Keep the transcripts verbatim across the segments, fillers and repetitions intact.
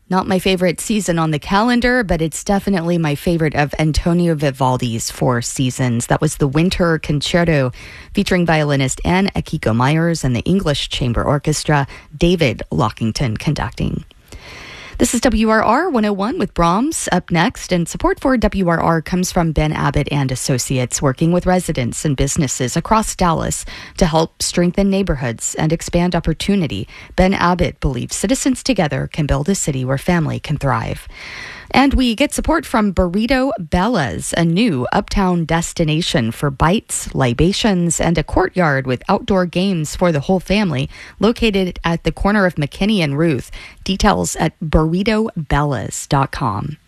Not my favorite season on the calendar, but it's definitely my favorite of Antonio Vivaldi's Four Seasons. That was the Winter Concerto featuring violinist Anne Akiko Myers and the English Chamber Orchestra, David Lockington conducting. This is W R R one oh one with Brahms up next, and support for W R R comes from Ben Abbott and Associates, working with residents and businesses across Dallas to help strengthen neighborhoods and expand opportunity. Ben Abbott believes citizens together can build a city where family can thrive. And we get support from Burrito Bella's, a new uptown destination for bites, libations, and a courtyard with outdoor games for the whole family, located at the corner of McKinney and Ruth. Details at burrito bellas dot com.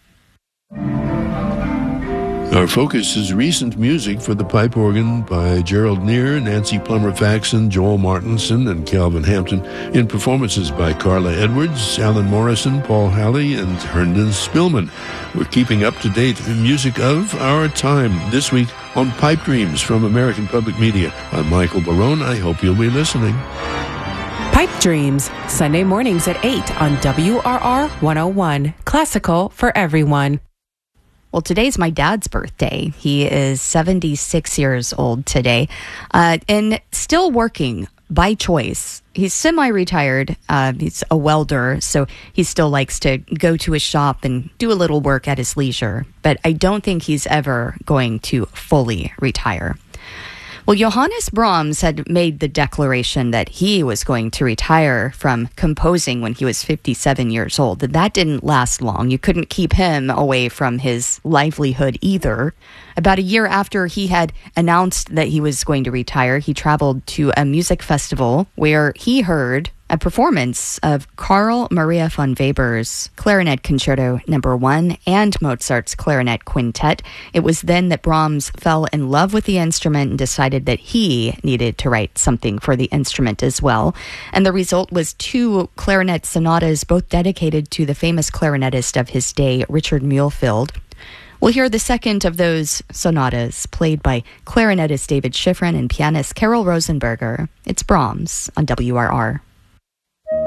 Our focus is recent music for the pipe organ by Gerald Neer, Nancy Plummer-Faxon, Joel Martinson, and Calvin Hampton, in performances by Carla Edwards, Alan Morrison, Paul Halley, and Herndon Spillman. We're keeping up to date the music of our time this week on Pipe Dreams from American Public Media. I'm Michael Barone. I hope you'll be listening. Pipe Dreams, Sunday mornings at eight on W R R one oh one. Classical for everyone. Well, today's my dad's birthday. He is seventy-six years old today, uh, and still working by choice. He's semi-retired. Uh, he's a welder, so he still likes to go to his shop and do a little work at his leisure. But I don't think he's ever going to fully retire. Well, Johannes Brahms had made the declaration that he was going to retire from composing when he was fifty-seven years old. That didn't last long. You couldn't keep him away from his livelihood either. About a year after he had announced that he was going to retire, he traveled to a music festival where he heard a performance of Carl Maria von Weber's Clarinet Concerto Number One and Mozart's Clarinet Quintet. It was then that Brahms fell in love with the instrument and decided that he needed to write something for the instrument as well. And the result was two clarinet sonatas, both dedicated to the famous clarinetist of his day, Richard Muhlfeld. We'll hear the second of those sonatas, played by clarinetist David Schifrin and pianist Carol Rosenberger. It's Brahms on W R R.